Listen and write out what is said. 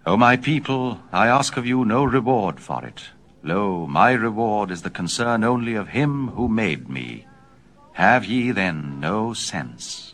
O my people, I ask of you no reward for it. Lo, my reward is the concern only of him who made me. Have ye then no sense?